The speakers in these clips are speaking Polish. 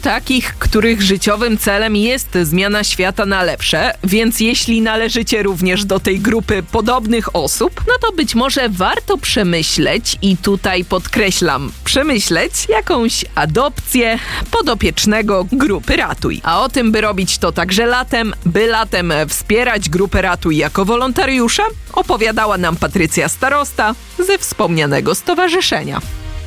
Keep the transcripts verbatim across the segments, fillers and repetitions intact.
takich, których życiowym celem jest zmiana świata na lepsze, więc jeśli należycie również do tej grupy podobnych osób, no to być może warto przemyśleć, i tutaj podkreślam, przemyśleć jakąś adopcję podopiecznego grupy Ratuj. A o tym, by robić to także latem, by latem wspierać grupę Ratuj jako wolontariusza, opowiadała nam Patrycja Starosta ze wspomnianego stowarzyszenia.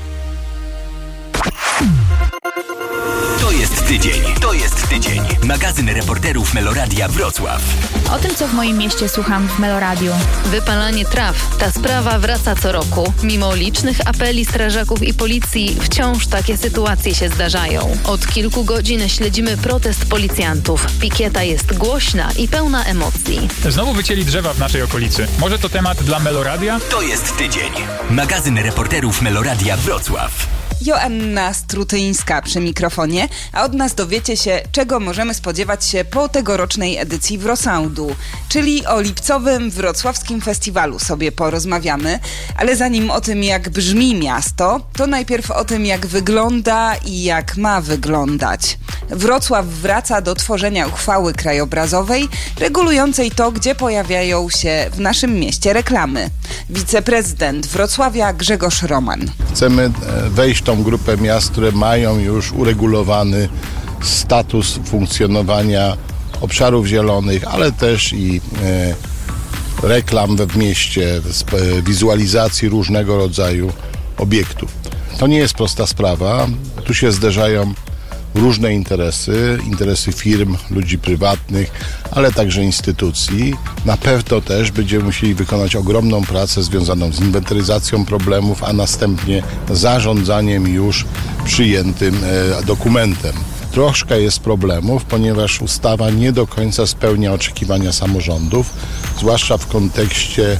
To jest tydzień, to jest tydzień. Magazyn reporterów Meloradia Wrocław. O tym, co w moim mieście słucham w Meloradiu. Wypalanie traw. Ta sprawa wraca co roku. Mimo licznych apeli strażaków i policji, wciąż takie sytuacje się zdarzają. Od kilku godzin śledzimy protest policjantów. Pikieta jest głośna i pełna emocji. Znowu wycięli drzewa w naszej okolicy. Może to temat dla Meloradia? To jest tydzień. Magazyn reporterów Meloradia Wrocław. Joanna Strutyńska przy mikrofonie, a od nas dowiecie się, czego możemy spodziewać się po tegorocznej edycji Wrosoundu, czyli o lipcowym wrocławskim festiwalu sobie porozmawiamy, ale zanim o tym, jak brzmi miasto, to najpierw o tym, jak wygląda i jak ma wyglądać. Wrocław wraca do tworzenia uchwały krajobrazowej regulującej to, gdzie pojawiają się w naszym mieście reklamy. Wiceprezydent Wrocławia Grzegorz Roman. Chcemy wejść w tą grupę miast, które mają już uregulowany status funkcjonowania obszarów zielonych, ale też i e, reklam we mieście, e, wizualizacji różnego rodzaju obiektów. To nie jest prosta sprawa. Tu się zderzają różne interesy, interesy firm, ludzi prywatnych, ale także instytucji. Na pewno też będziemy musieli wykonać ogromną pracę związaną z inwentaryzacją problemów, a następnie zarządzaniem już przyjętym e, dokumentem. Troszkę jest problemów, ponieważ ustawa nie do końca spełnia oczekiwania samorządów, zwłaszcza w kontekście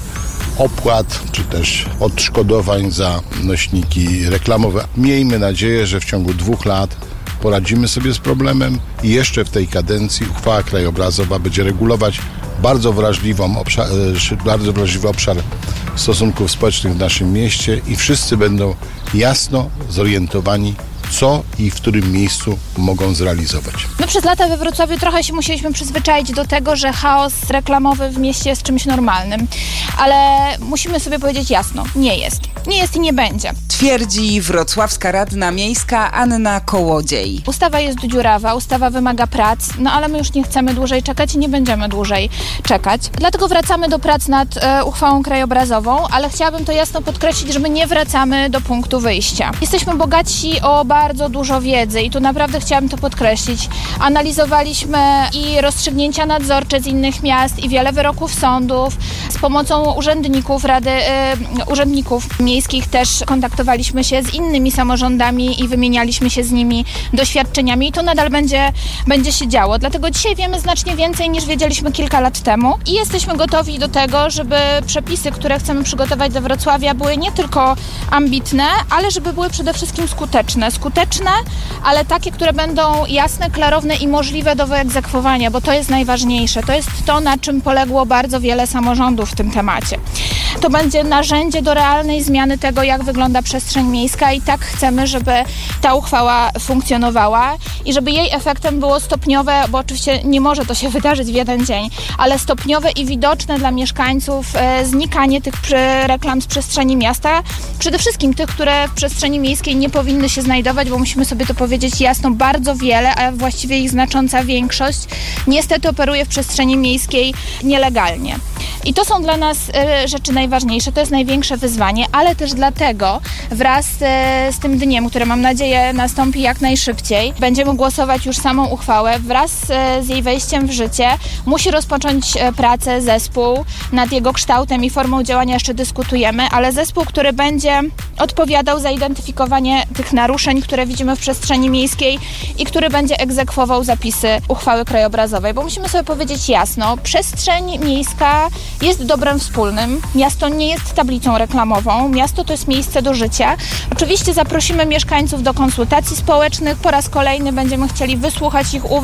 opłat czy też odszkodowań za nośniki reklamowe. Miejmy nadzieję, że w ciągu dwóch lat poradzimy sobie z problemem i jeszcze w tej kadencji uchwała krajobrazowa będzie regulować bardzo wrażliwą obszar, bardzo wrażliwy obszar stosunków społecznych w naszym mieście i wszyscy będą jasno zorientowani, co i w którym miejscu mogą zrealizować. My przez lata we Wrocławiu trochę się musieliśmy przyzwyczaić do tego, że chaos reklamowy w mieście jest czymś normalnym, ale musimy sobie powiedzieć jasno, nie jest. Nie jest i nie będzie. Twierdzi wrocławska radna miejska Anna Kołodziej. Ustawa jest dziurawa, ustawa wymaga prac, no ale my już nie chcemy dłużej czekać i nie będziemy dłużej czekać. Dlatego wracamy do prac nad e, uchwałą krajobrazową, ale chciałabym to jasno podkreślić, że my nie wracamy do punktu wyjścia. Jesteśmy bogaci o bardzo dużo wiedzy i tu naprawdę chciałabym to podkreślić. Analizowaliśmy i rozstrzygnięcia nadzorcze z innych miast i wiele wyroków sądów. Z pomocą urzędników Rady, e, urzędników miejskich też kontaktowaliśmy się z innymi samorządami i wymienialiśmy się z nimi doświadczeniami i to nadal będzie, będzie się działo. Dlatego dzisiaj wiemy znacznie więcej niż wiedzieliśmy kilka lat temu i jesteśmy gotowi do tego, żeby przepisy, które chcemy przygotować do Wrocławia, były nie tylko ambitne, ale żeby były przede wszystkim skuteczne. Skuteczne, ale takie, które będą jasne, klarowne i możliwe do wyegzekwowania, bo to jest najważniejsze. To jest to, na czym poległo bardzo wiele samorządów w tym temacie. To będzie narzędzie do realnej zmiany tego, jak wygląda przestrzeń miejska i tak chcemy, żeby ta uchwała funkcjonowała i żeby jej efektem było stopniowe, bo oczywiście nie może to się wydarzyć w jeden dzień, ale stopniowe i widoczne dla mieszkańców e, znikanie tych reklam z przestrzeni miasta, przede wszystkim tych, które w przestrzeni miejskiej nie powinny się znajdować, bo musimy sobie to powiedzieć jasno, bardzo wiele, a właściwie ich znacząca większość niestety operuje w przestrzeni miejskiej nielegalnie. I to są dla nas e, rzeczy najważniejsze, to jest największe wyzwanie, ale też dlatego wraz e, z tym dniem, który mam nadzieję nastąpi jak najszybciej, będziemy głosować już samą uchwałę. Wraz e, z jej wejściem w życie musi rozpocząć e, pracę zespół nad jego kształtem i formą działania jeszcze dyskutujemy, ale zespół, który będzie odpowiadał za identyfikowanie tych naruszeń, które widzimy w przestrzeni miejskiej i który będzie egzekwował zapisy uchwały krajobrazowej, bo musimy sobie powiedzieć jasno, przestrzeń miejska jest dobrem wspólnym. Miasto nie jest tablicą reklamową. Miasto to jest miejsce do życia. Oczywiście zaprosimy mieszkańców do konsultacji społecznych. Po raz kolejny będziemy chcieli wysłuchać ich uwag. To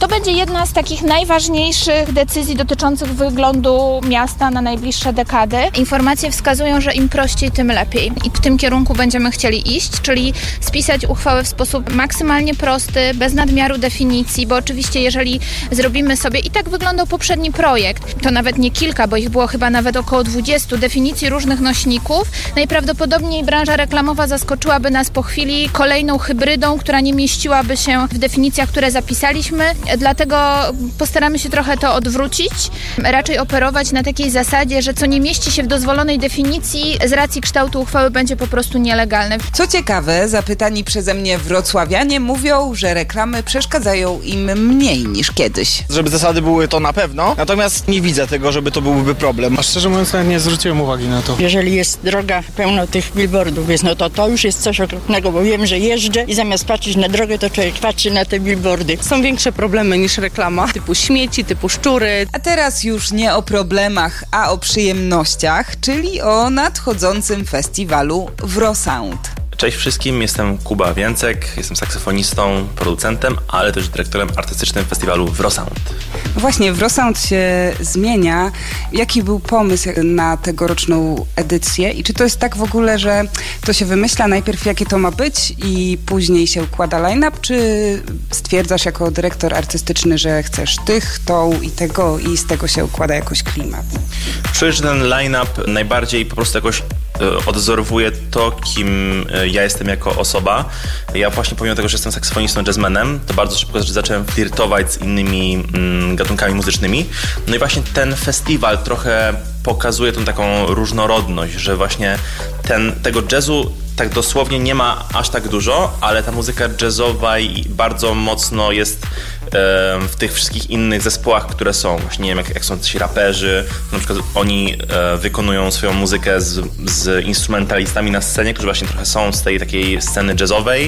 To będzie jedna z takich najważniejszych decyzji dotyczących wyglądu miasta na najbliższe dekady. Informacje wskazują, że im prościej, tym lepiej. I w tym kierunku będziemy chcieli iść, czyli spisać uchwałę w sposób maksymalnie prosty, bez nadmiaru definicji, bo oczywiście jeżeli zrobimy sobie, i tak wyglądał poprzedni projekt, to nawet nie kilka, bo ich było chyba nawet około dwudziestu definicji różnych nośników, najprawdopodobniej branża reklamowa zaskoczyłaby nas po chwili kolejną hybrydą, która nie mieściłaby się w definicjach, które zapisaliśmy, dlatego postaramy się trochę to odwrócić, raczej operować na takiej zasadzie, że co nie mieści się w dozwolonej definicji, z racji kształtu uchwały będzie po prostu nielegalne. Co ciekawe, zapytani przeze mnie wrocławianie mówią, że reklamy przeszkadzają im mniej niż kiedyś. Żeby zasady były, to na pewno, natomiast nie widzę tego, żeby to byłby problem. A szczerze mówiąc, nawet nie zwróciłem uwagi na to. Jeżeli jest droga pełno tych billboardów, jest, no to to już jest coś okropnego, bo wiem, że jeżdżę i zamiast patrzeć na drogę, to człowiek patrzy na te billboardy. Są większe problemy niż reklama, typu śmieci, typu szczury. A teraz już nie o problemach, a o przyjemnościach, czyli o nadchodzącym festiwalu Wrosound. Cześć wszystkim, jestem Kuba Więcek, jestem saksofonistą, producentem, ale też dyrektorem artystycznym festiwalu Wrosound. Właśnie, Wrosound się zmienia. Jaki był pomysł na tegoroczną edycję i czy to jest tak w ogóle, że to się wymyśla najpierw, jakie to ma być i później się układa line-up, czy stwierdzasz jako dyrektor artystyczny, że chcesz tych, tą i tego i z tego się układa jakoś klimat? Czuję, że ten line-up najbardziej po prostu jakoś odwzorowuje to, kim ja jestem jako osoba. Ja właśnie pomimo tego, że jestem saksofonistą, jazzmenem, to bardzo szybko zacząłem flirtować z innymi mm, gatunkami muzycznymi. No i właśnie ten festiwal trochę pokazuje tą taką różnorodność, że właśnie ten, tego jazzu tak dosłownie nie ma aż tak dużo, ale ta muzyka jazzowa i bardzo mocno jest e, w tych wszystkich innych zespołach, które są. Właśnie nie wiem, jak, jak są ci raperzy, na przykład oni e, wykonują swoją muzykę z, z instrumentalistami na scenie, którzy właśnie trochę są z tej takiej sceny jazzowej.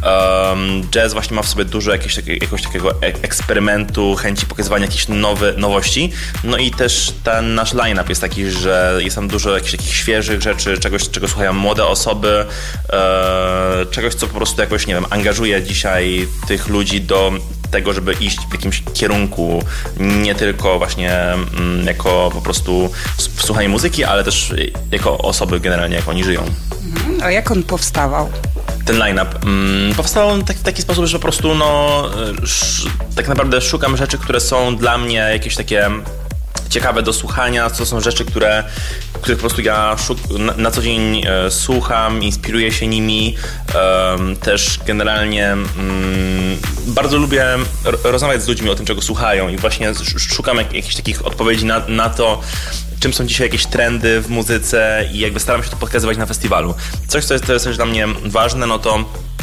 Um, jazz właśnie ma w sobie dużo jakiegoś, jakiegoś takiego eksperymentu, chęci pokazywania jakichś nowy, nowości. No i też ten nasz line-up jest taki, że jest tam dużo jakichś takich świeżych rzeczy, czegoś, czego słuchają młode osoby, e, czegoś, co po prostu jakoś, nie wiem, angażuje dzisiaj tych ludzi do tego, żeby iść w jakimś kierunku, nie tylko właśnie mm, jako po prostu słuchanie muzyki, ale też jako osoby generalnie, jak oni żyją. Mhm. A jak on powstawał? Ten line-up mm, powstał tak, w taki sposób, że po prostu no, sz, tak naprawdę szukam rzeczy, które są dla mnie jakieś takie ciekawe do słuchania, to są rzeczy, które, których po prostu ja szuk- na, na co dzień e, słucham, inspiruję się nimi. E, też generalnie mm, bardzo lubię r- rozmawiać z ludźmi o tym, czego słuchają i właśnie szukam jak, jakichś takich odpowiedzi na, na to, czym są dzisiaj jakieś trendy w muzyce i jakby staram się to pokazywać na festiwalu. Coś, co jest, to jest też dla mnie ważne, no to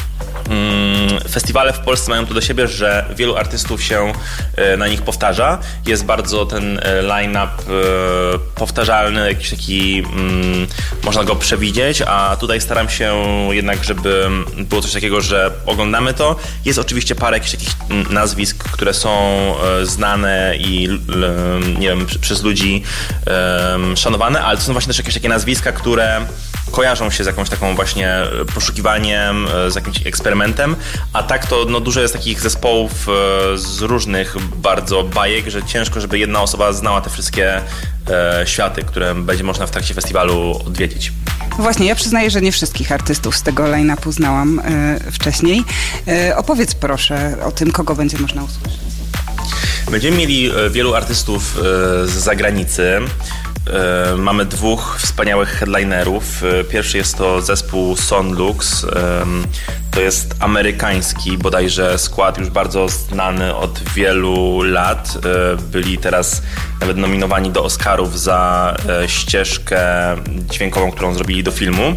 festiwale w Polsce mają to do siebie, że wielu artystów się na nich powtarza. Jest bardzo ten line-up powtarzalny, jakiś taki, można go przewidzieć, a tutaj staram się jednak, żeby było coś takiego, że oglądamy to. Jest oczywiście parę jakichś takich nazwisk, które są znane i nie wiem, przez ludzi szanowane, ale to są właśnie też jakieś takie nazwiska, które kojarzą się z jakąś taką właśnie poszukiwaniem, z jakimś eksperymentem, a tak to no, dużo jest takich zespołów z różnych bardzo bajek, że ciężko, żeby jedna osoba znała te wszystkie e, światy, które będzie można w trakcie festiwalu odwiedzić. Właśnie, ja przyznaję, że nie wszystkich artystów z tego line-upu znałam e, wcześniej. E, opowiedz proszę o tym, kogo będzie można usłyszeć. Będziemy mieli wielu artystów e, z zagranicy. Mamy dwóch wspaniałych headlinerów. Pierwszy jest to zespół Sonlux. To jest amerykański bodajże skład, już bardzo znany od wielu lat. Byli teraz nawet nominowani do Oscarów za ścieżkę dźwiękową, którą zrobili do filmu.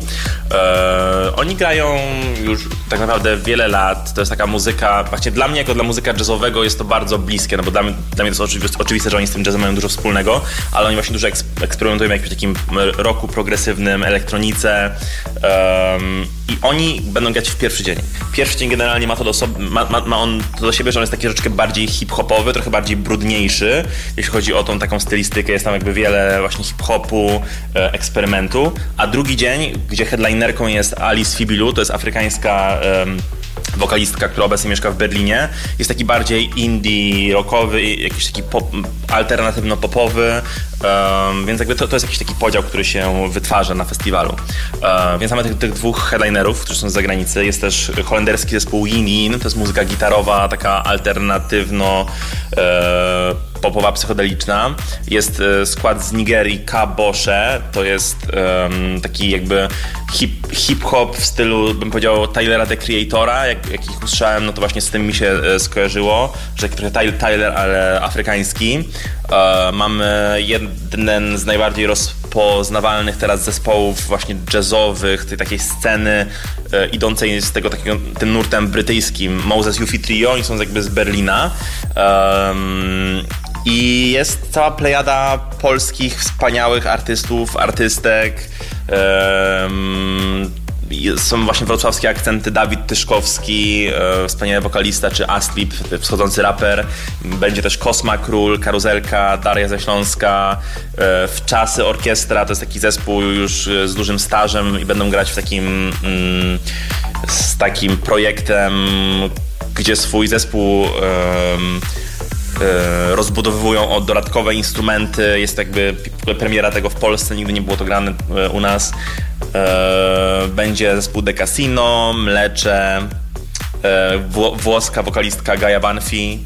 Oni grają już tak naprawdę wiele lat. To jest taka muzyka, właśnie dla mnie jako dla muzyka jazzowego jest to bardzo bliskie, no bo dla mnie, dla mnie to jest oczywiste, oczywiste, że oni z tym jazzem mają dużo wspólnego, ale oni właśnie dużo eksperymentują w jakimś takim rocku progresywnym, elektronice um, i oni będą grać w pierwszy dzień. Pierwszy dzień generalnie ma to do, so- ma, ma, ma on to do siebie, że on jest taki troszeczkę bardziej hip-hopowy, trochę bardziej brudniejszy, jeśli chodzi o tą taką stylistykę, jest tam jakby wiele właśnie hip-hopu, e, eksperymentu, a drugi dzień, gdzie headlinerką jest Alice Fibilu, to jest afrykańska e, wokalistka, która obecnie mieszka w Berlinie. Jest taki bardziej indie, rockowy, jakiś taki pop, alternatywno-popowy, um, więc jakby to, to jest jakiś taki podział, który się wytwarza na festiwalu. Um, więc mamy tych, tych dwóch headlinerów, którzy są z zagranicy. Jest też holenderski zespół Yin Yin, to jest muzyka gitarowa, taka alternatywno e, popowa, psychodeliczna. Jest e, skład z Nigerii, Kabosze, to jest e, taki jakby hip, hip-hop w stylu, bym powiedział, Tylera, the Creatora. Jak, jak ich usłyszałem, no to właśnie z tym mi się e, skojarzyło, że trochę Tyler, ale afrykański. E, mamy jeden z najbardziej rozpoznawalnych teraz zespołów właśnie jazzowych, tej takiej sceny e, idącej z tego takiego, tym nurtem brytyjskim, Moses Yufi Trio, oni są jakby z Berlina. E, I jest cała plejada polskich wspaniałych artystów, artystek. Um, są właśnie wrocławskie akcenty, Dawid Tyszkowski, e, wspaniały wokalista, czy Aslip, wschodzący raper. Będzie też Kosma Król, Karuzelka, Daria ze Śląska, e, Wczasy Orkiestra, to jest taki zespół już z dużym stażem i będą grać w takim mm, z takim projektem, gdzie swój zespół e, rozbudowują o dodatkowe instrumenty. Jest jakby premiera tego w Polsce, nigdy nie było to grane u nas. Będzie zespół De Casino, Mlecze, włoska wokalistka Gaia Banfi.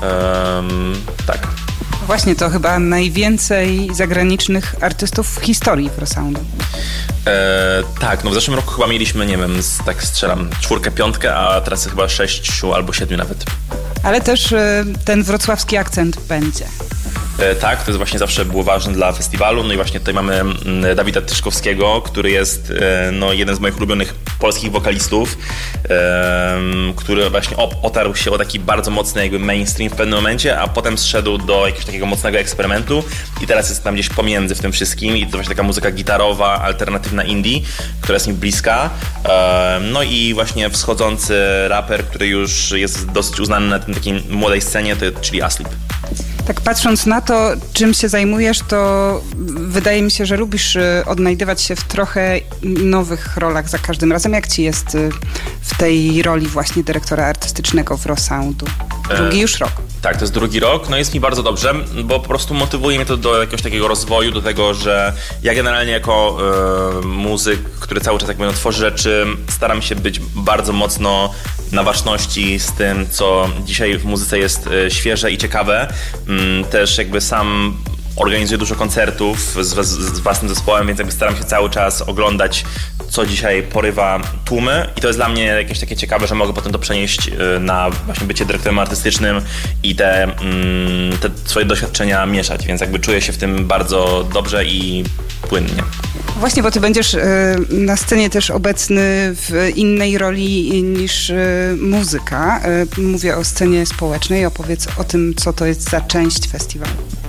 Tak. Właśnie, to chyba najwięcej zagranicznych artystów w historii Wrosoundu. E, tak, no w zeszłym roku chyba mieliśmy, nie wiem, z, tak strzelam, czwórkę, piątkę, a teraz jest chyba sześciu albo siedmiu nawet. Ale też e, ten wrocławski akcent będzie. E, tak, to jest właśnie zawsze było ważne dla festiwalu. No i właśnie tutaj mamy Dawida Tyszkowskiego, który jest e, no, jeden z moich ulubionych polskich wokalistów, e, który właśnie op- otarł się o taki bardzo mocny jakby mainstream w pewnym momencie, a potem zszedł do jakiegoś takiego mocnego eksperymentu i teraz jest tam gdzieś pomiędzy w tym wszystkim i to właśnie taka muzyka gitarowa, alternatywna indie, która jest mi bliska. E, no i właśnie wschodzący raper, który już jest dosyć uznany na tej takiej młodej scenie, to, czyli Aslip. Tak patrząc na to, czym się zajmujesz, to wydaje mi się, że lubisz odnajdywać się w trochę nowych rolach za każdym razem. Jak ci jest w tej roli właśnie dyrektora artystycznego Wrosoundu? Drugi już rok. Tak, to jest drugi rok. No jest mi bardzo dobrze, bo po prostu motywuje mnie to do jakiegoś takiego rozwoju, do tego, że ja generalnie jako y, muzyk, który cały czas jakby tworzy rzeczy, staram się być bardzo mocno na ważności z tym, co dzisiaj w muzyce jest y, świeże i ciekawe. Y, też jakby sam organizuję dużo koncertów z, z własnym zespołem, więc jakby staram się cały czas oglądać, co dzisiaj porywa tłumy i to jest dla mnie jakieś takie ciekawe, że mogę potem to przenieść na właśnie bycie dyrektorem artystycznym i te, te swoje doświadczenia mieszać, więc jakby czuję się w tym bardzo dobrze i płynnie. Właśnie, bo ty będziesz na scenie też obecny w innej roli niż muzyka. Mówię o scenie społecznej. Opowiedz o tym, co to jest za część festiwalu.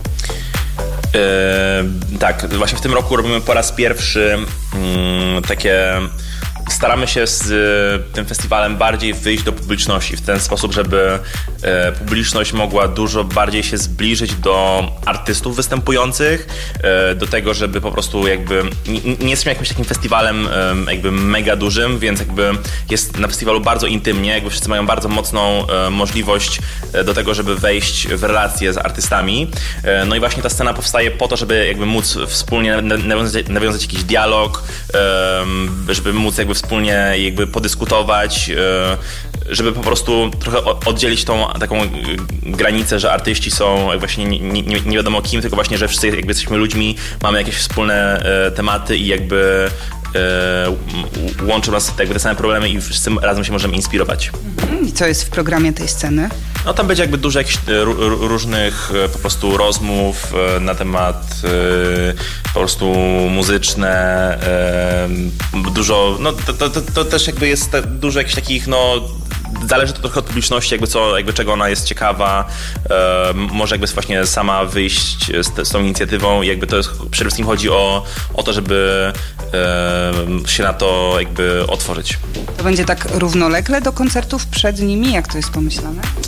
Yy, tak, właśnie w tym roku robimy po raz pierwszy yy, takie... Staramy się z y, tym festiwalem bardziej wyjść do publiczności w ten sposób, żeby y, publiczność mogła dużo bardziej się zbliżyć do artystów występujących, y, do tego, żeby po prostu jakby nie, nie jesteśmy jakimś takim festiwalem y, jakby mega dużym, więc jakby jest na festiwalu bardzo intymnie, jakby wszyscy mają bardzo mocną y, możliwość y, do tego, żeby wejść w relacje z artystami. Y, no i właśnie ta scena powstaje po to, żeby jakby móc wspólnie nawiązać, nawiązać jakiś dialog, y, żeby móc jakby wspólnie jakby podyskutować, żeby po prostu trochę oddzielić tą taką granicę, że artyści są właśnie nie, nie, nie wiadomo kim, tylko właśnie, że wszyscy jakby jesteśmy ludźmi, mamy jakieś wspólne tematy i jakby łączą nas jakby te same problemy i wszyscy razem się możemy inspirować. I co jest w programie tej sceny? No tam będzie jakby dużo jakichś różnych po prostu rozmów na temat po prostu muzyczne, dużo, no to, to, to też jakby jest dużo jakichś takich, no zależy to trochę od publiczności, jakby co, jakby czego ona jest ciekawa, e, może jakby właśnie sama wyjść z, te, z tą inicjatywą i jakby to jest, przede wszystkim chodzi o, o to, żeby e, się na to jakby otworzyć. To będzie tak równolegle do koncertów przed nimi? Jak to jest pomyślane?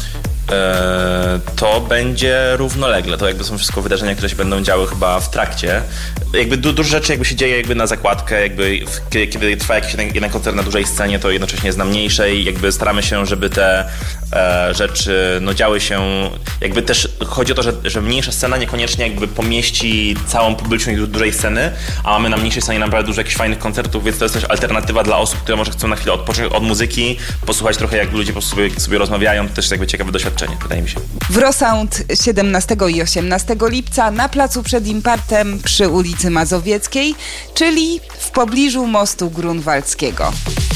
e, to będzie równolegle. To jakby są wszystko wydarzenia, które się będą działy chyba w trakcie. Jakby du- dużo rzeczy jakby się dzieje jakby na zakładkę, jakby w, kiedy, kiedy trwa jakiś jeden, jeden koncert na dużej scenie, to jednocześnie jest na mniejszej. Jakby staramy się, żeby te e, rzeczy no, działy się, jakby też chodzi o to, że, że mniejsza scena niekoniecznie jakby pomieści całą publiczność do dużej sceny, a mamy na mniejszej scenie naprawdę dużo jakichś fajnych koncertów, więc to jest też alternatywa dla osób, które może chcą na chwilę odpocząć od muzyki, posłuchać trochę jak ludzie po prostu sobie, sobie rozmawiają, to też jakby ciekawe doświadczenie, wydaje mi się. Wrosound siedemnastego i osiemnastego lipca na placu przed Impartem przy ulicy Mazowieckiej, czyli w pobliżu mostu grunwaldzkiego.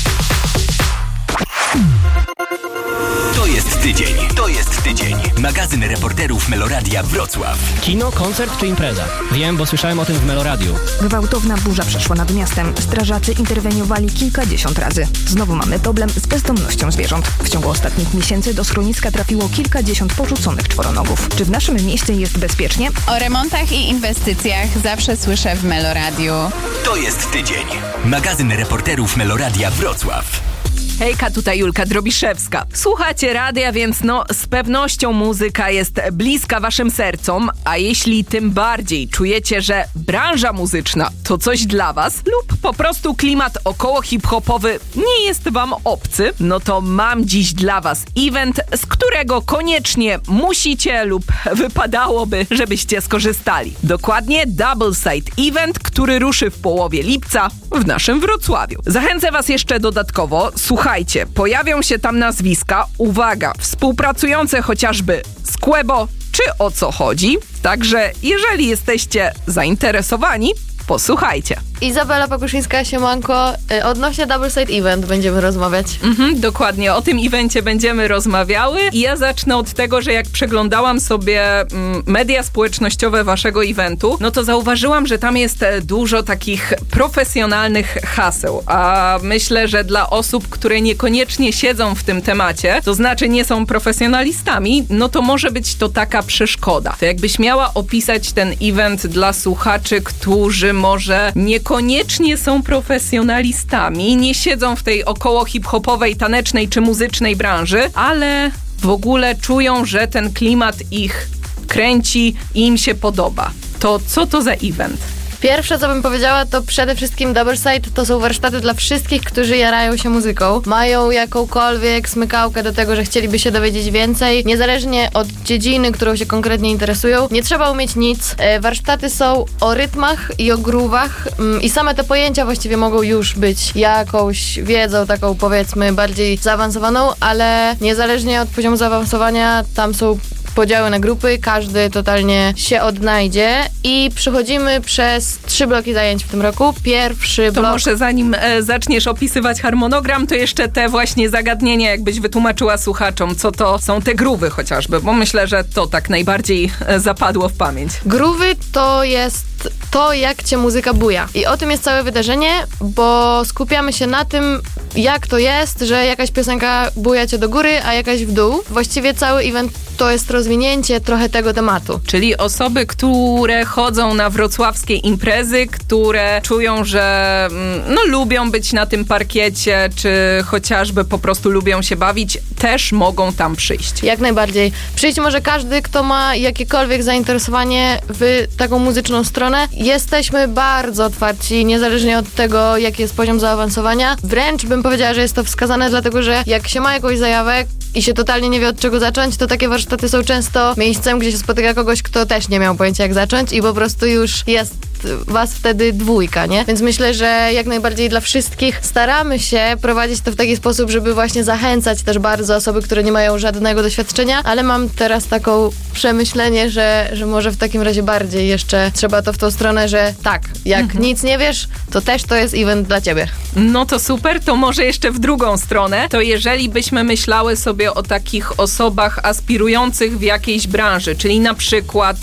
To jest tydzień. To jest tydzień. Magazyn reporterów Meloradia Wrocław. Kino, koncert czy impreza? Wiem, bo słyszałem o tym w Meloradiu. Gwałtowna burza przeszła nad miastem. Strażacy interweniowali kilkadziesiąt razy. Znowu mamy problem z bezdomnością zwierząt. W ciągu ostatnich miesięcy do schroniska trafiło kilkadziesiąt porzuconych czworonogów. Czy w naszym mieście jest bezpiecznie? O remontach i inwestycjach zawsze słyszę w Meloradiu. To jest tydzień. Magazyn reporterów Meloradia Wrocław. Hejka, tutaj Julka Drobiszewska. Słuchacie radia, więc no z pewnością muzyka jest bliska waszym sercom, a jeśli tym bardziej czujecie, że branża muzyczna to coś dla was lub po prostu klimat około hip-hopowy nie jest wam obcy, no to mam dziś dla was event, z którego koniecznie musicie lub wypadałoby, żebyście skorzystali. Dokładnie Double Side Event, który ruszy w połowie lipca w naszym Wrocławiu. Zachęcę was jeszcze dodatkowo, słuchajcie, pojawią się tam nazwiska, uwaga, współpracujące chociażby z Quebo, czy o co chodzi. Także jeżeli jesteście zainteresowani, posłuchajcie. Izabela Pakuszyńska, siemanko. Odnośnie Double Side Event będziemy rozmawiać. Mhm, dokładnie, o tym evencie będziemy rozmawiały i ja zacznę od tego, że jak przeglądałam sobie mm, media społecznościowe waszego eventu, no to zauważyłam, że tam jest dużo takich profesjonalnych haseł, a myślę, że dla osób, które niekoniecznie siedzą w tym temacie, to znaczy nie są profesjonalistami, no to może być to taka przeszkoda. To jakbyś miała opisać ten event dla słuchaczy, którzy może niekoniecznie są profesjonalistami, nie siedzą w tej około hip-hopowej, tanecznej czy muzycznej branży, ale w ogóle czują, że ten klimat ich kręci i im się podoba. To co to za event? Pierwsze, co bym powiedziała, to przede wszystkim Double Side to są warsztaty dla wszystkich, którzy jarają się muzyką. Mają jakąkolwiek smykałkę do tego, że chcieliby się dowiedzieć więcej, niezależnie od dziedziny, którą się konkretnie interesują. Nie trzeba umieć nic. Warsztaty są o rytmach i o groovach i same te pojęcia właściwie mogą już być jakąś wiedzą taką, powiedzmy, bardziej zaawansowaną, ale niezależnie od poziomu zaawansowania tam są podziały na grupy, każdy totalnie się odnajdzie i przechodzimy przez trzy bloki zajęć w tym roku. Pierwszy to blok... To może zanim e, zaczniesz opisywać harmonogram, to jeszcze te właśnie zagadnienia, jakbyś wytłumaczyła słuchaczom, co to są te groove'y chociażby, bo myślę, że to tak najbardziej e, zapadło w pamięć. Groove'y to jest to, jak cię muzyka buja. I o tym jest całe wydarzenie, bo skupiamy się na tym, jak to jest, że jakaś piosenka buja cię do góry, a jakaś w dół. Właściwie cały event to jest rozwinięcie trochę tego tematu. Czyli osoby, które chodzą na wrocławskie imprezy, które czują, że no, lubią być na tym parkiecie, czy chociażby po prostu lubią się bawić, też mogą tam przyjść. Jak najbardziej. Przyjść może każdy, kto ma jakiekolwiek zainteresowanie w taką muzyczną stronę. Jesteśmy bardzo otwarci, niezależnie od tego, jaki jest poziom zaawansowania. Wręcz bym powiedziała, że jest to wskazane, dlatego że jak się ma jakąś zajawę i się totalnie nie wie, od czego zacząć, to takie warsztaty są często miejscem, gdzie się spotyka kogoś, kto też nie miał pojęcia, jak zacząć i po prostu już jest was wtedy dwójka, nie? Więc myślę, że jak najbardziej dla wszystkich staramy się prowadzić to w taki sposób, żeby właśnie zachęcać też bardzo osoby, które nie mają żadnego doświadczenia, ale mam teraz taką przemyślenie, że, że może w takim razie bardziej jeszcze trzeba to w tą stronę, że tak, jak mhm. nic nie wiesz, to też to jest event dla ciebie. No to super, to może jeszcze w drugą stronę, to jeżeli byśmy myślały sobie o takich osobach aspirujących w jakiejś branży, czyli na przykład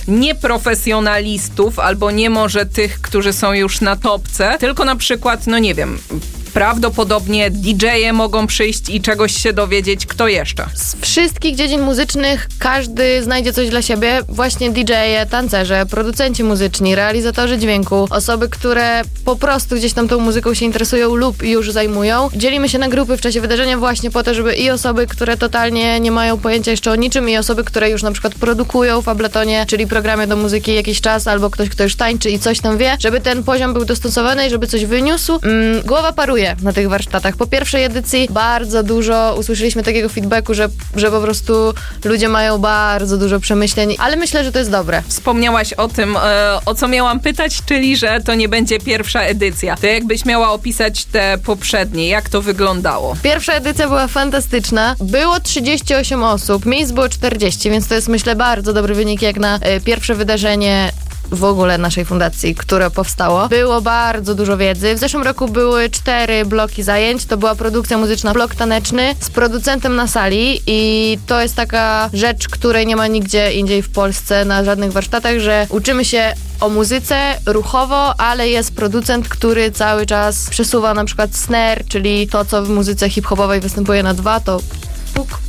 nieprofesjonalistów albo nie może tych, którzy są już na topce, tylko na przykład, no nie wiem, prawdopodobnie D J-e mogą przyjść i czegoś się dowiedzieć. Kto jeszcze? Z wszystkich dziedzin muzycznych każdy znajdzie coś dla siebie. Właśnie D J-e, tancerze, producenci muzyczni, realizatorzy dźwięku, osoby, które po prostu gdzieś tam tą muzyką się interesują lub już zajmują. Dzielimy się na grupy w czasie wydarzenia właśnie po to, żeby i osoby, które totalnie nie mają pojęcia jeszcze o niczym, i osoby, które już na przykład produkują w Abletonie, czyli programie do muzyki jakiś czas, albo ktoś, kto już tańczy i coś tam wie, żeby ten poziom był dostosowany i żeby coś wyniósł. Mm, głowa paruje na tych warsztatach. Po pierwszej edycji bardzo dużo usłyszeliśmy takiego feedbacku, że, że po prostu ludzie mają bardzo dużo przemyśleń, ale myślę, że to jest dobre. Wspomniałaś o tym, e, o co miałam pytać, czyli że to nie będzie pierwsza edycja. To jakbyś miała opisać te poprzednie, jak to wyglądało? Pierwsza edycja była fantastyczna. Było trzydzieści osiem osób, miejsc było czterdzieści, więc to jest, myślę, bardzo dobry wynik jak na e, pierwsze wydarzenie w ogóle naszej fundacji, które powstało. Było bardzo dużo wiedzy. W zeszłym roku były cztery bloki zajęć. To była produkcja muzyczna, blok taneczny z producentem na sali i to jest taka rzecz, której nie ma nigdzie indziej w Polsce na żadnych warsztatach, że uczymy się o muzyce ruchowo, ale jest producent, który cały czas przesuwa na przykład snare, czyli to, co w muzyce hip-hopowej występuje na dwa, to puk.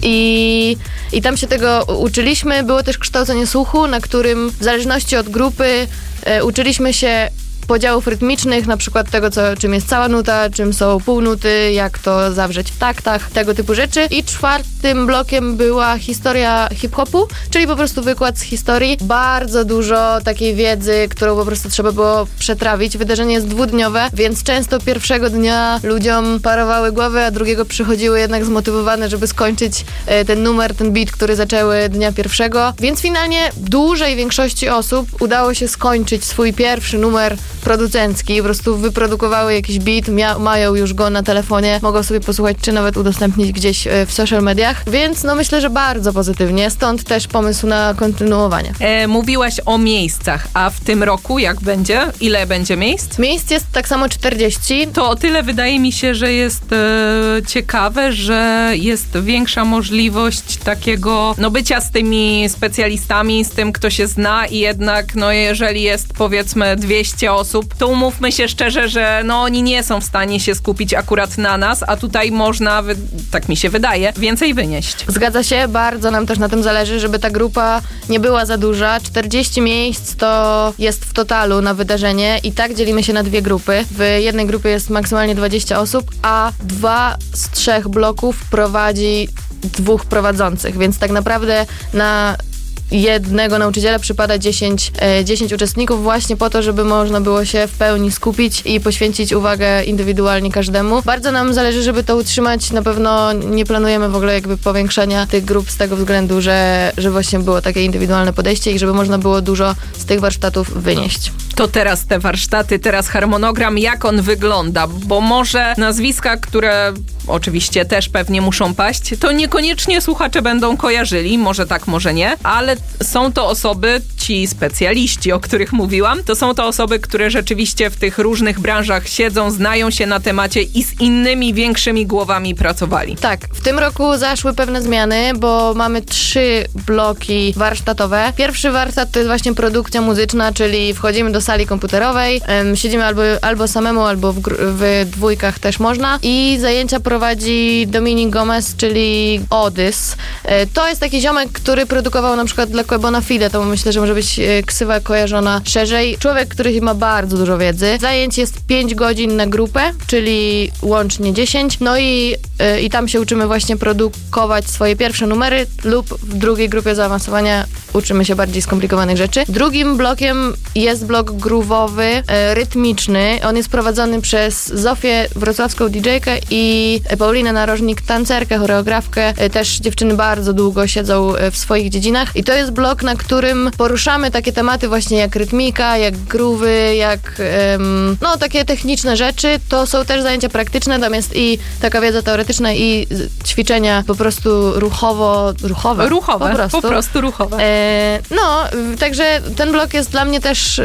I, I tam się tego uczyliśmy. Było też kształcenie słuchu, na którym w zależności od grupy e, uczyliśmy się podziałów rytmicznych, na przykład tego, co, czym jest cała nuta, czym są półnuty, jak to zawrzeć w taktach, tego typu rzeczy. I czwartym blokiem była historia hip-hopu, czyli po prostu wykład z historii. Bardzo dużo takiej wiedzy, którą po prostu trzeba było przetrawić. Wydarzenie jest dwudniowe, więc często pierwszego dnia ludziom parowały głowy, a drugiego przychodziły jednak zmotywowane, żeby skończyć e, ten numer, ten beat, który zaczęły dnia pierwszego. Więc finalnie dużej większości osób udało się skończyć swój pierwszy numer producencki, po prostu wyprodukowały jakiś beat, mia- mają już go na telefonie, mogą sobie posłuchać, czy nawet udostępnić gdzieś e, w social mediach, więc no myślę, że bardzo pozytywnie, stąd też pomysł na kontynuowanie. E, mówiłaś o miejscach, a w tym roku jak będzie? Ile będzie miejsc? Miejsc jest tak samo czterdzieści. To o tyle wydaje mi się, że jest e, ciekawe, że jest większa możliwość takiego, no bycia z tymi specjalistami, z tym, kto się zna i jednak, no jeżeli jest powiedzmy dwieście osób, to umówmy się szczerze, że no oni nie są w stanie się skupić akurat na nas, a tutaj można, wy- tak mi się wydaje, więcej wynieść. Zgadza się, bardzo nam też na tym zależy, żeby ta grupa nie była za duża. czterdzieści miejsc to jest w totalu na wydarzenie i tak dzielimy się na dwie grupy. W jednej grupie jest maksymalnie dwadzieścia osób, a dwa z trzech bloków prowadzi dwóch prowadzących, więc tak naprawdę na jednego nauczyciela przypada dziesięć, dziesięć uczestników właśnie po to, żeby można było się w pełni skupić i poświęcić uwagę indywidualnie każdemu. Bardzo nam zależy, żeby to utrzymać. Na pewno nie planujemy w ogóle jakby powiększania tych grup z tego względu, że, że właśnie było takie indywidualne podejście i żeby można było dużo z tych warsztatów wynieść. To teraz te warsztaty, teraz harmonogram, jak on wygląda, bo może nazwiska, które oczywiście też pewnie muszą paść, to niekoniecznie słuchacze będą kojarzyli, może tak, może nie, ale są to osoby, ci specjaliści, o których mówiłam, to są to osoby, które rzeczywiście w tych różnych branżach siedzą, znają się na temacie i z innymi większymi głowami pracowali. Tak, w tym roku zaszły pewne zmiany, bo mamy trzy bloki warsztatowe. Pierwszy warsztat to jest właśnie produkcja muzyczna, czyli wchodzimy do sali komputerowej, um, siedzimy albo, albo samemu, albo w, gr- w dwójkach też można i zajęcia prowadzi Dominik Gomez, czyli Odys. E, to jest taki ziomek, który produkował na przykład dla Quebona Fide, to myślę, że może być e, ksywa kojarzona szerzej. Człowiek, który ma bardzo dużo wiedzy. Zajęć jest pięć godzin na grupę, czyli łącznie dziesięć, no i, e, i tam się uczymy właśnie produkować swoje pierwsze numery lub w drugiej grupie zaawansowania uczymy się bardziej skomplikowanych rzeczy. Drugim blokiem jest blok groove'owy, e, rytmiczny. On jest prowadzony przez Zofię, wrocławską didżejkę i Paulinę Narożnik, tancerkę, choreografkę. E, też dziewczyny bardzo długo siedzą w swoich dziedzinach i to jest blok, na którym poruszamy takie tematy właśnie jak rytmika, jak groove'y, jak em, no takie techniczne rzeczy. To są też zajęcia praktyczne, tam jest i taka wiedza teoretyczna i ćwiczenia po prostu ruchowo, ruchowe. Ruchowe, po prostu, po prostu ruchowe. E, no, także ten blok jest dla mnie też e,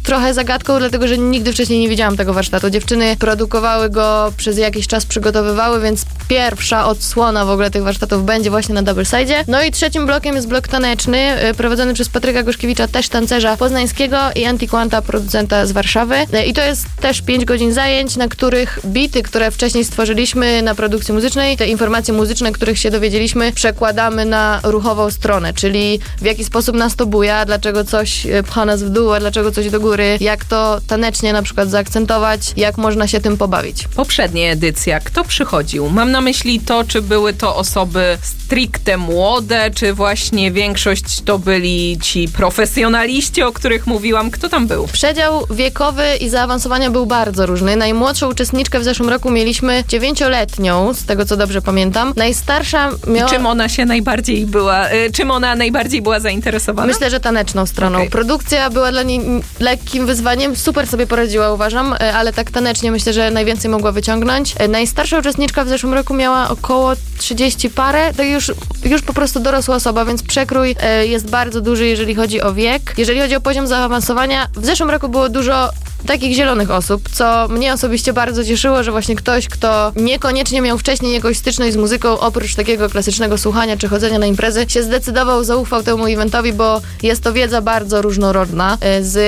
trochę zagadką, dlatego że nigdy wcześniej nie widziałam tego warsztatu. Dziewczyny produkowały go, przez jakiś czas przygotowywały, więc pierwsza odsłona w ogóle tych warsztatów będzie właśnie na Double Side'zie. No i trzecim blokiem jest blok taneczny, prowadzony przez Patryka Gorzkiewicza, też tancerza poznańskiego, i Antiquanta, producenta z Warszawy. I to jest też pięć godzin zajęć, na których bity, które wcześniej stworzyliśmy na produkcji muzycznej, te informacje muzyczne, których się dowiedzieliśmy, przekładamy na ruchową stronę, czyli w jaki sposób nas to buja, dlaczego coś pcha nas w dół, a dlaczego coś do góry, jak to tanecznie na przykład zaakcentować, jak można się tym pobawić. Poprzednia edycja, kto przychodził? Mam na myśli to, czy były to osoby stricte młode, czy właśnie większość to byli ci profesjonaliści, o których mówiłam. Kto tam był? Przedział wiekowy i zaawansowania był bardzo różny. Najmłodszą uczestniczkę w zeszłym roku mieliśmy dziewięcioletnią, z tego co dobrze pamiętam. Najstarsza miała... I czym ona się najbardziej była, y, czym ona najbardziej była zainteresowana? Myślę, że taneczną stroną. Okay. Produkcja była dla niej lekkim wyzwaniem, super sobie poradziła, uważam, ale tak tanecznie myślę, że najwięcej mogła wyciągnąć. Najstarsza uczestniczka w zeszłym roku miała około trzydzieści parę, to już, już po prostu dorosła osoba, więc przekrój jest bardzo duży, jeżeli chodzi o wiek. Jeżeli chodzi o poziom zaawansowania, w zeszłym roku było dużo takich zielonych osób, co mnie osobiście bardzo cieszyło, że właśnie ktoś, kto niekoniecznie miał wcześniej jakąś styczność z muzyką, oprócz takiego klasycznego słuchania czy chodzenia na imprezy, się zdecydował, zaufał temu eventowi, bo jest to wiedza bardzo różnorodna, z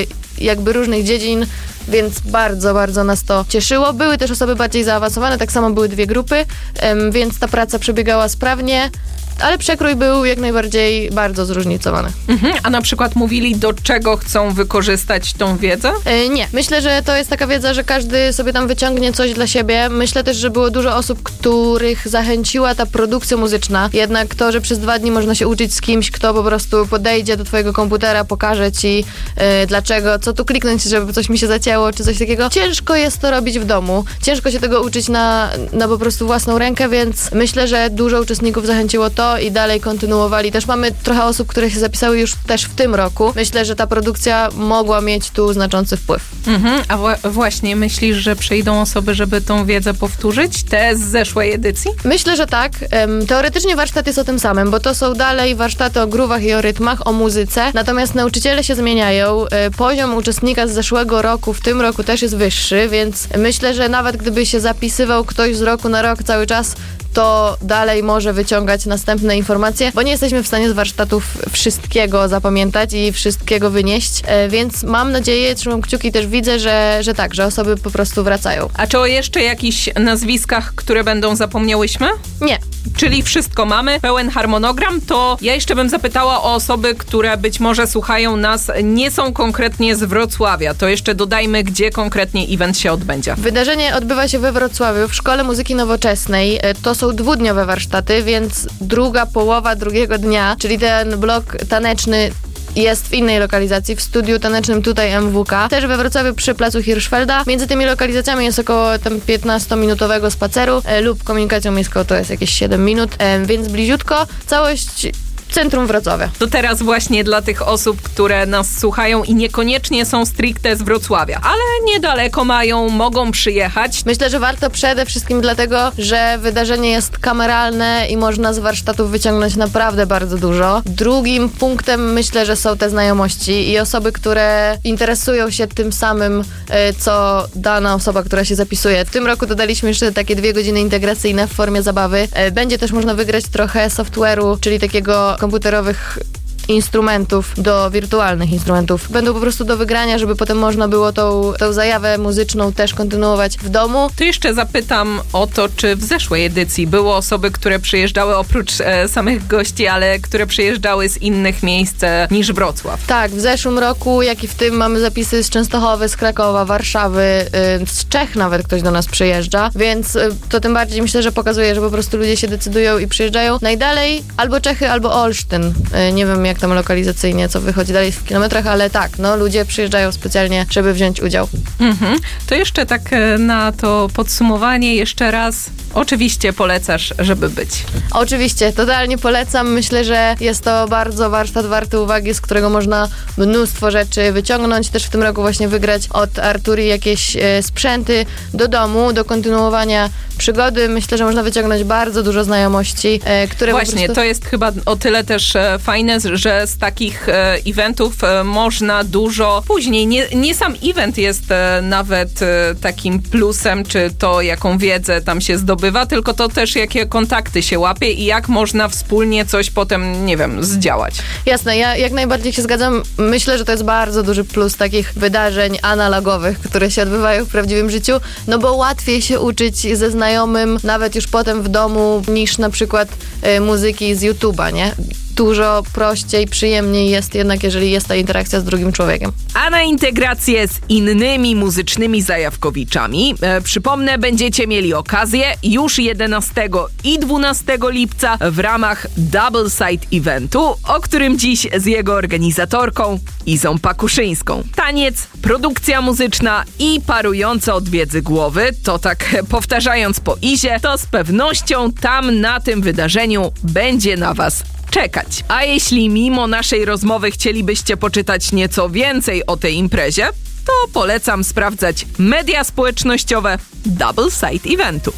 jakby różnych dziedzin, więc bardzo, bardzo nas to cieszyło. Były też osoby bardziej zaawansowane, tak samo były dwie grupy, więc ta praca przebiegała sprawnie, ale przekrój był jak najbardziej bardzo zróżnicowany. Mhm. A na przykład mówili, do czego chcą wykorzystać tą wiedzę? Yy, nie. Myślę, że to jest taka wiedza, że każdy sobie tam wyciągnie coś dla siebie. Myślę też, że było dużo osób, których zachęciła ta produkcja muzyczna. Jednak to, że przez dwa dni można się uczyć z kimś, kto po prostu podejdzie do twojego komputera, pokaże ci yy, dlaczego, co tu kliknąć, żeby coś mi się zacięło, czy coś takiego. Ciężko jest to robić w domu. Ciężko się tego uczyć na, na po prostu własną rękę, więc myślę, że dużo uczestników zachęciło to i dalej kontynuowali. Też mamy trochę osób, które się zapisały już też w tym roku. Myślę, że ta produkcja mogła mieć tu znaczący wpływ. Mhm. A w- właśnie myślisz, że przyjdą osoby, żeby tą wiedzę powtórzyć? Te z zeszłej edycji? Myślę, że tak. Teoretycznie warsztat jest o tym samym, bo to są dalej warsztaty o grówach i o rytmach, o muzyce. Natomiast nauczyciele się zmieniają. Poziom uczestnika z zeszłego roku w tym roku też jest wyższy, więc myślę, że nawet gdyby się zapisywał ktoś z roku na rok cały czas, to dalej może wyciągać następne informacje, bo nie jesteśmy w stanie z warsztatów wszystkiego zapamiętać i wszystkiego wynieść, więc mam nadzieję, trzymam kciuki, też widzę, że, że tak, że osoby po prostu wracają. A czy o jeszcze jakichś nazwiskach, które będą zapomniałyśmy? Nie. Czyli wszystko mamy, pełen harmonogram, to ja jeszcze bym zapytała o osoby, które być może słuchają nas, nie są konkretnie z Wrocławia. To jeszcze dodajmy, gdzie konkretnie event się odbędzie. Wydarzenie odbywa się we Wrocławiu, w Szkole Muzyki Nowoczesnej. To są dwudniowe warsztaty, więc druga połowa drugiego dnia, czyli ten blok taneczny, jest w innej lokalizacji, w studiu tanecznym tutaj M W K, też we Wrocławiu przy placu Hirschfelda. Między tymi lokalizacjami jest około tam piętnastominutowego spaceru e, lub komunikacją miejską to jest jakieś siedem minut, e, więc bliziutko. Całość centrum Wrocławia. To teraz właśnie dla tych osób, które nas słuchają i niekoniecznie są stricte z Wrocławia, ale niedaleko mają, mogą przyjechać. Myślę, że warto przede wszystkim dlatego, że wydarzenie jest kameralne i można z warsztatów wyciągnąć naprawdę bardzo dużo. Drugim punktem myślę, że są te znajomości i osoby, które interesują się tym samym, co dana osoba, która się zapisuje. W tym roku dodaliśmy jeszcze takie dwie godziny integracyjne w formie zabawy. Będzie też można wygrać trochę software'u, czyli takiego komputerowych instrumentów do wirtualnych instrumentów. Będą po prostu do wygrania, żeby potem można było tą, tą zajawę muzyczną też kontynuować w domu. To jeszcze zapytam o to, czy w zeszłej edycji były osoby, które przyjeżdżały oprócz e, samych gości, ale które przyjeżdżały z innych miejsc e, niż Wrocław. Tak, w zeszłym roku, jak i w tym mamy zapisy z Częstochowy, z Krakowa, Warszawy, y, z Czech nawet ktoś do nas przyjeżdża, więc y, to tym bardziej myślę, że pokazuje, że po prostu ludzie się decydują i przyjeżdżają. Najdalej albo Czechy, albo Olsztyn. Y, nie wiem, jak tam lokalizacyjnie, co wychodzi dalej w kilometrach, ale tak, no ludzie przyjeżdżają specjalnie, żeby wziąć udział. Mhm. To jeszcze tak na to podsumowanie jeszcze raz, oczywiście polecasz, żeby być. Oczywiście, totalnie polecam. Myślę, że jest to bardzo warsztat warty uwagi, z którego można mnóstwo rzeczy wyciągnąć. Też w tym roku właśnie wygrać od Arturii jakieś e, sprzęty do domu, do kontynuowania przygody. Myślę, że można wyciągnąć bardzo dużo znajomości, e, które Właśnie, po prostu... to jest chyba o tyle też e, fajne, że że z takich e, eventów e, można dużo później. Nie, nie sam event jest e, nawet e, takim plusem, czy to jaką wiedzę tam się zdobywa, tylko to też jakie kontakty się łapie i jak można wspólnie coś potem, nie wiem, zdziałać. Jasne, ja jak najbardziej się zgadzam. Myślę, że to jest bardzo duży plus takich wydarzeń analogowych, które się odbywają w prawdziwym życiu, no bo łatwiej się uczyć ze znajomym, nawet już potem w domu, niż na przykład y, muzyki z YouTube'a, nie? Dużo prościej, przyjemniej jest jednak, jeżeli jest ta interakcja z drugim człowiekiem. A na integrację z innymi muzycznymi zajawkowiczami, e, przypomnę, będziecie mieli okazję już jedenastego i dwunastego lipca w ramach Double Side Eventu, o którym dziś z jego organizatorką Izą Pakuszyńską. Taniec, produkcja muzyczna i parujące odwiedzy głowy, to tak powtarzając po Izie, to z pewnością tam na tym wydarzeniu będzie na was czekać. A jeśli mimo naszej rozmowy chcielibyście poczytać nieco więcej o tej imprezie, to polecam sprawdzać media społecznościowe Double Side Eventu.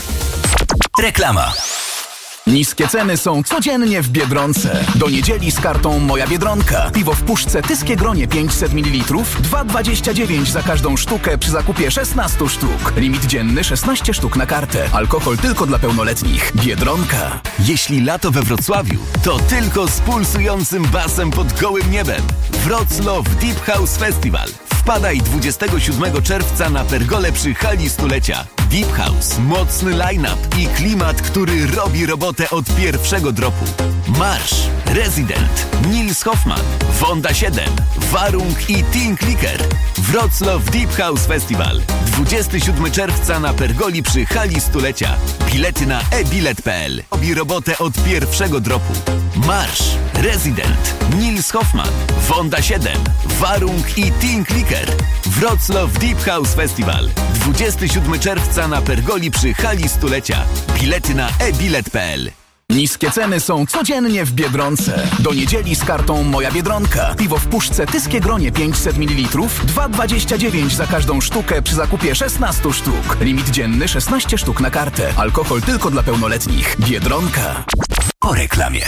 Reklama. Niskie ceny są codziennie w Biedronce. Do niedzieli z kartą Moja Biedronka. Piwo w puszce Tyskie Gronie pięćset mililitrów, dwa dwadzieścia dziewięć za każdą sztukę przy zakupie szesnaście sztuk. Limit dzienny szesnaście sztuk na kartę. Alkohol tylko dla pełnoletnich. Biedronka. Jeśli lato we Wrocławiu, to tylko z pulsującym basem pod gołym niebem. Wrocław Deep House Festival. Wpadaj dwudziestego siódmego czerwca na pergolę przy hali stulecia. Deep House, mocny line-up i klimat, który robi robotę od pierwszego dropu. Marsz, Resident, Nils Hoffman, Wonda siedem, Warung i Teen Clicker. Wrocław Deep House Festival. dwudziestego siódmego czerwca na pergoli przy hali stulecia. Bilety na e bilet kropka p l. Robi robotę od pierwszego dropu. Marsz, Resident, Nils Hoffman, Wonda siedem, Warung i Teen Clicker. Wrocław Deep House Festival. dwudziestego siódmego czerwca na pergoli przy hali stulecia. Bilety na e bilet kropka p l. Niskie ceny są codziennie w Biedronce. Do niedzieli z kartą Moja Biedronka. Piwo w puszce Tyskie Gronie pięćset mililitrów, dwa dwadzieścia dziewięć za każdą sztukę przy zakupie szesnaście sztuk. Limit dzienny szesnaście sztuk na kartę. Alkohol tylko dla pełnoletnich. Biedronka. Po reklamie.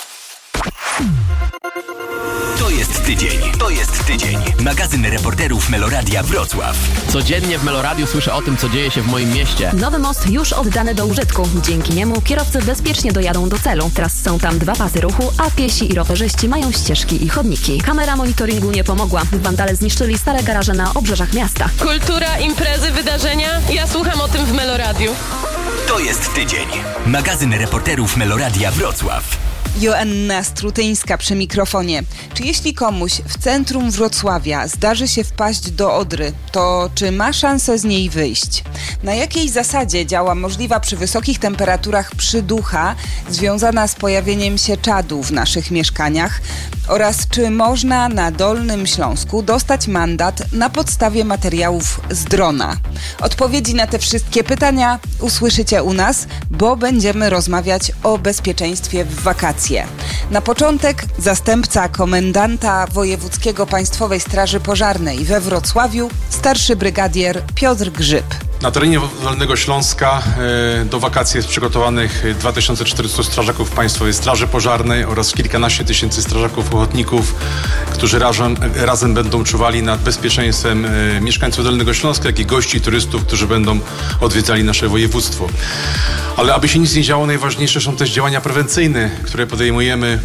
To jest tydzień. To jest tydzień. Magazyn reporterów Meloradia Wrocław. Codziennie w Meloradiu słyszę o tym, co dzieje się w moim mieście. Nowy most już oddany do użytku. Dzięki niemu kierowcy bezpiecznie dojadą do celu. Teraz są tam dwa pasy ruchu, a piesi i rowerzyści mają ścieżki i chodniki. Kamera monitoringu nie pomogła. Wandale zniszczyli stare garaże na obrzeżach miasta. Kultura, imprezy, wydarzenia. Ja słucham o tym w Meloradiu. To jest tydzień. Magazyn reporterów Meloradia Wrocław. Joanna Strutyńska przy mikrofonie. Czy jeśli komuś w centrum Wrocławia zdarzy się wpaść do Odry, to czy ma szansę z niej wyjść? Na jakiej zasadzie działa możliwa przy wysokich temperaturach przyducha związana z pojawieniem się czadu w naszych mieszkaniach? Oraz czy można na Dolnym Śląsku dostać mandat na podstawie materiałów z drona? Odpowiedzi na te wszystkie pytania usłyszycie u nas, bo będziemy rozmawiać o bezpieczeństwie w wakacje. Na początek zastępca komendanta Wojewódzkiego Państwowej Straży Pożarnej we Wrocławiu, starszy brygadier Piotr Grzyb. Na terenie Dolnego Śląska e, do wakacji jest przygotowanych dwa tysiące czterysta strażaków Państwowej Straży Pożarnej oraz kilkanaście tysięcy strażaków ochotników, którzy razem, razem będą czuwali nad bezpieczeństwem e, mieszkańców Dolnego Śląska, jak i gości, turystów, którzy będą odwiedzali nasze województwo. Ale aby się nic nie działo, najważniejsze są też działania prewencyjne, które podejmujemy,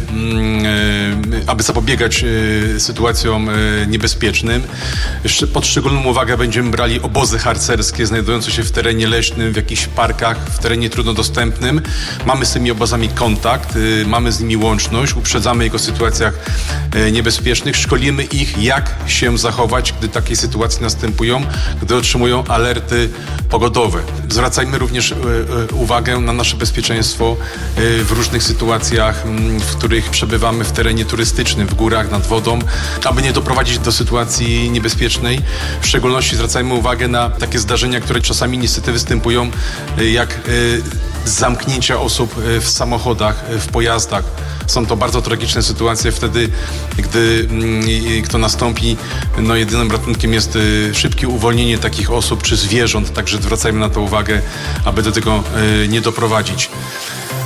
mm, e, aby zapobiegać e, sytuacjom e, niebezpiecznym. Pod szczególną uwagę będziemy brali obozy harcerskie znajdujące się w terenie leśnym, w jakichś parkach, w terenie trudno dostępnym. Mamy z tymi obozami kontakt, y, mamy z nimi łączność, uprzedzamy ich o sytuacjach y, niebezpiecznych, szkolimy ich, jak się zachować, gdy takie sytuacje następują, gdy otrzymują alerty pogodowe. Zwracajmy również y, y, uwagę na nasze bezpieczeństwo y, w różnych sytuacjach, y, w których przebywamy w terenie turystycznym, w górach, nad wodą, aby nie doprowadzić do sytuacji niebezpiecznej. W szczególności zwracajmy uwagę na takie zdarzenia, które czasami niestety występują, jak zamknięcia osób w samochodach, w pojazdach. Są to bardzo tragiczne sytuacje. Wtedy, gdy to nastąpi, no jedynym ratunkiem jest szybkie uwolnienie takich osób czy zwierząt. Także zwracajmy na to uwagę, aby do tego nie doprowadzić.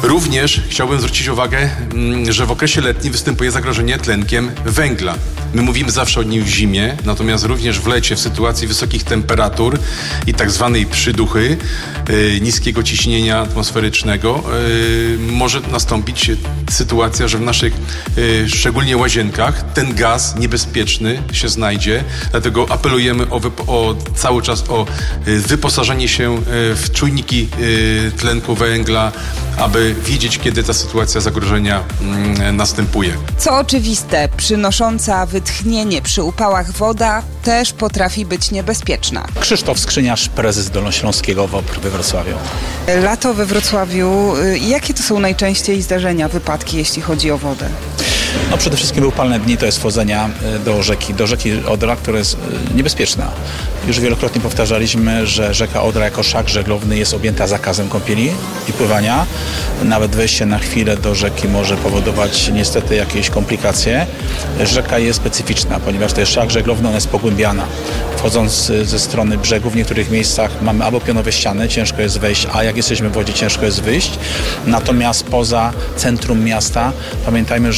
Również chciałbym zwrócić uwagę, że w okresie letnim występuje zagrożenie tlenkiem węgla. My mówimy zawsze o nim w zimie, natomiast również w lecie w sytuacji wysokich temperatur i tak zwanej przyduchy, yy, niskiego ciśnienia atmosferycznego, yy, może nastąpić sytuacja, że w naszych, yy, szczególnie łazienkach, ten gaz niebezpieczny się znajdzie. Dlatego apelujemy o, wypo- o cały czas o yy, wyposażenie się yy, w czujniki yy, tlenku węgla, aby wiedzieć, kiedy ta sytuacja zagrożenia yy, następuje. Co oczywiste, przynosząca wytchnienie przy upałach woda też potrafi być niebezpieczna. Krzysztof Skrzyniarz, prezes Dolnośląskiego W O P R we Wrocławiu. Lato we Wrocławiu. Jakie to są najczęściej zdarzenia, wypadki, jeśli chodzi o wodę? No przede wszystkim upalne dni to jest wchodzenia do rzeki, do rzeki Odra, która jest niebezpieczna. Już wielokrotnie powtarzaliśmy, że rzeka Odra jako szlak żeglowny jest objęta zakazem kąpieli i pływania. Nawet wejście na chwilę do rzeki może powodować niestety jakieś komplikacje. Rzeka jest specyficzna, ponieważ to jest szlak żeglowny, ona jest pogłębiana. Wchodząc ze strony brzegu w niektórych miejscach mamy albo pionowe ściany, ciężko jest wejść, a jak jesteśmy w wodzie, ciężko jest wyjść. Natomiast poza centrum miasta pamiętajmy, że